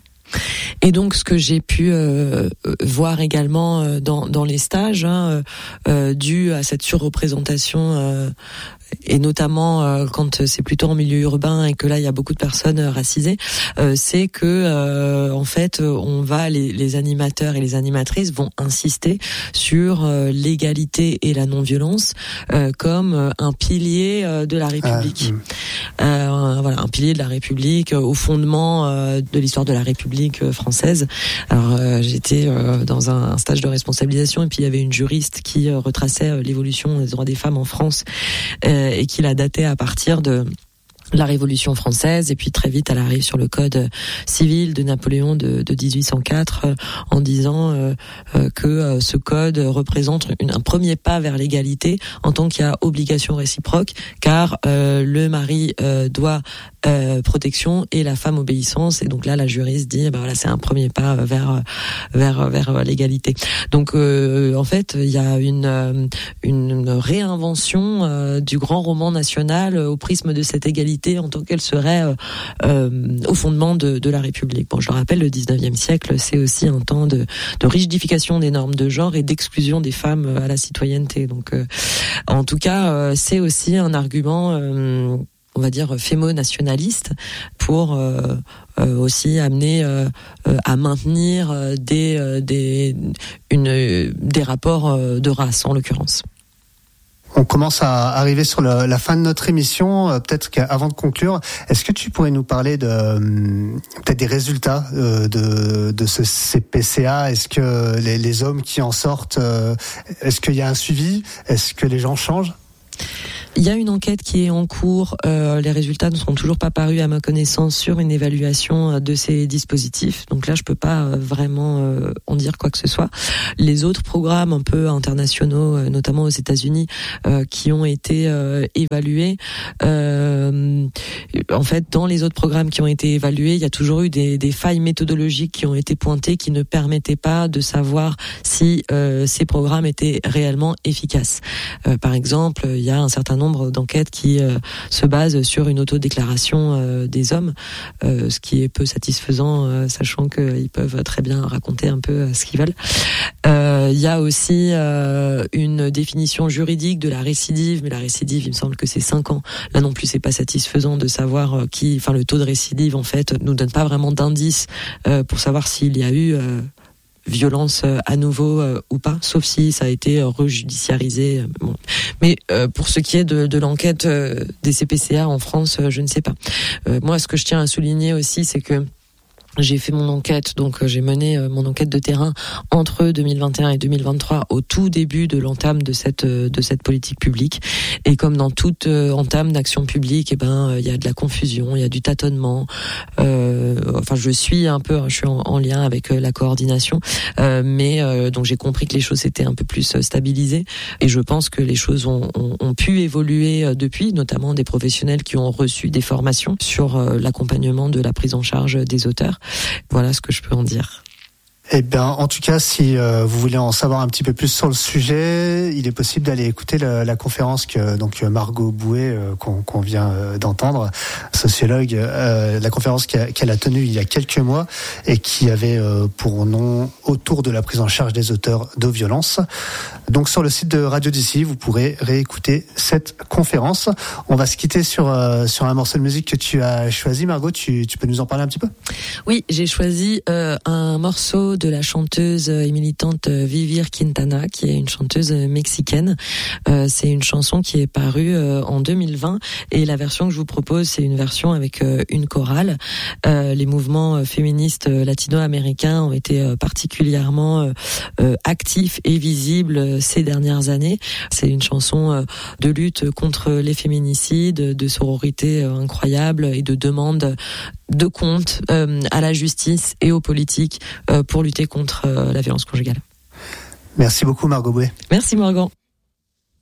Et donc, ce que j'ai pu euh, voir également euh, dans, dans les stages, hein, euh, dû à cette surreprésentation, euh, et notamment euh, quand c'est plutôt en milieu urbain et que là il y a beaucoup de personnes euh, racisées, euh, c'est que euh, en fait on va les, les animateurs et les animatrices vont insister sur euh, l'égalité et la non-violence euh, comme euh, un pilier euh, de la République. Ah, euh, voilà, un pilier de la République, euh, au fondement euh, de l'histoire de la République euh, française. Alors euh, j'étais euh, dans un, un stage de responsabilisation et puis il y avait une juriste qui euh, retraçait euh, l'évolution des droits des femmes en France. Euh, et qui l'a daté à partir de la Révolution française, et puis très vite elle arrive sur le code civil de Napoléon de, de dix-huit cent quatre euh, en disant euh, euh, que euh, ce code représente une, un premier pas vers l'égalité en tant qu'il y a obligation réciproque, car euh, le mari euh, doit euh, protection et la femme obéissance, et donc là la juriste dit ben voilà, c'est un premier pas vers vers vers l'égalité. Donc euh, en fait il y a une une réinvention euh, du grand roman national au prisme de cette égalité en tant qu'elle serait euh, euh, au fondement de, de la République. Bon, je le rappelle, le dix-neuvième siècle, c'est aussi un temps de, de rigidification des normes de genre et d'exclusion des femmes à la citoyenneté. Donc, euh, en tout cas, euh, c'est aussi un argument, euh, on va dire, fémo-nationaliste pour euh, euh, aussi amener euh, euh, à maintenir euh, des, euh, des, une, des rapports euh, de race, en l'occurrence. On commence à arriver sur le, la fin de notre émission. Euh, peut-être qu'avant de conclure, est-ce que tu pourrais nous parler de euh, peut-être des résultats euh, de, de ce C P C A? Est-ce que les, les hommes qui en sortent, euh, est-ce qu'il y a un suivi? Est-ce que les gens changent? Il y a une enquête qui est en cours. Euh, les résultats ne sont toujours pas parus à ma connaissance sur une évaluation de ces dispositifs. Donc là, je peux pas vraiment euh, en dire quoi que ce soit. Les autres programmes un peu internationaux, euh, notamment aux États-Unis, euh, qui ont été euh, évalués. Euh, en fait, dans les autres programmes qui ont été évalués, il y a toujours eu des, des failles méthodologiques qui ont été pointées, qui ne permettaient pas de savoir si euh, ces programmes étaient réellement efficaces. Euh, par exemple, il y a un certain nombre nombre d'enquêtes qui euh, se basent sur une autodéclaration euh, des hommes, euh, ce qui est peu satisfaisant, euh, sachant qu'ils peuvent très bien raconter un peu euh, ce qu'ils veulent. Euh, il y a aussi euh, une définition juridique de la récidive, mais la récidive, il me semble que c'est cinq ans. Là non plus, c'est pas satisfaisant de savoir euh, qui, enfin le taux de récidive en fait nous donne pas vraiment d'indices euh, pour savoir s'il y a eu euh, violence à nouveau euh, ou pas, sauf si ça a été euh, rejudiciarisé. Bon. Mais euh, pour ce qui est de, de l'enquête euh, des C P C A en France, euh, je ne sais pas. Euh, moi, ce que je tiens à souligner aussi, c'est que j'ai fait mon enquête, donc j'ai mené mon enquête de terrain entre deux mille vingt et un et deux mille vingt-trois, au tout début de l'entame de cette de cette politique publique. Et comme dans toute entame d'action publique, eh ben il y a de la confusion, il y a du tâtonnement. Euh, enfin, je suis un peu, je suis en, en lien avec la coordination, euh, mais euh, donc j'ai compris que les choses étaient un peu plus stabilisées. Et je pense que les choses ont, ont, ont pu évoluer depuis, notamment des professionnels qui ont reçu des formations sur l'accompagnement de la prise en charge des auteurs. Voilà ce que je peux en dire. Eh bien, en tout cas, si euh, vous voulez en savoir un petit peu plus sur le sujet, il est possible d'aller écouter le, la conférence que donc Margot Bouet, euh, qu'on, qu'on vient euh, d'entendre, sociologue, euh, la conférence qu'elle, qu'elle a tenue il y a quelques mois et qui avait euh, pour nom autour de la prise en charge des auteurs de violences. Donc, sur le site de Radio d'ici, vous pourrez réécouter cette conférence. On va se quitter sur euh, sur un morceau de musique que tu as choisi, Margot. Tu, tu peux nous en parler un petit peu? Oui, j'ai choisi euh, un morceau de la chanteuse et militante Vivir Quintana, qui est une chanteuse mexicaine. Euh, c'est une chanson qui est parue euh, en deux mille vingt, et la version que je vous propose, c'est une version avec euh, une chorale. Euh, les mouvements féministes latino-américains ont été euh, particulièrement euh, actifs et visibles ces dernières années. C'est une chanson euh, de lutte contre les féminicides, de sororité euh, incroyable et de demande de compte euh, à la justice et aux politiques euh, pour lutter contre euh, la violence conjugale. Merci beaucoup Margot Bouet. Merci Morgan.